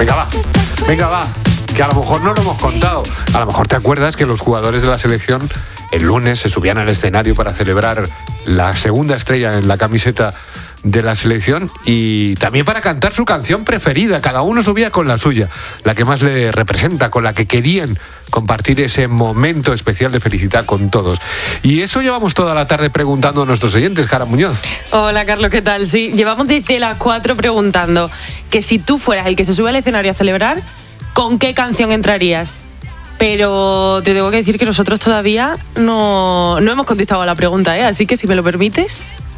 Venga, va. Que a lo mejor no lo hemos contado. A lo mejor te acuerdas que los jugadores de la selección el lunes se subían al escenario para celebrar la segunda estrella en la camiseta de la selección y también para cantar su canción preferida. Cada uno subía con la suya, la que más le representa, con la que querían compartir ese momento especial de felicidad con todos. Y eso llevamos toda la tarde preguntando a nuestros oyentes. Jara Muñoz. Hola, Carlos, ¿qué tal? Sí, llevamos desde las 4 preguntando que si tú fueras el que se sube al escenario a celebrar, ¿con qué canción entrarías? Pero te tengo que decir que nosotros todavía no hemos contestado a la pregunta, ¿eh? Así que si me lo permites...